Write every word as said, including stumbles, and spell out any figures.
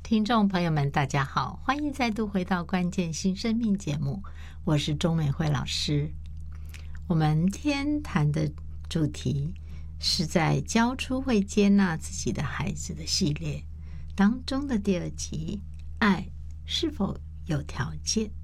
听众朋友们大家好，欢迎再度回到关键新生命节目，我是钟美惠老师。我们今天谈的主题是在教出会接纳自己的孩子的系列当中的第二集，爱是否有条件。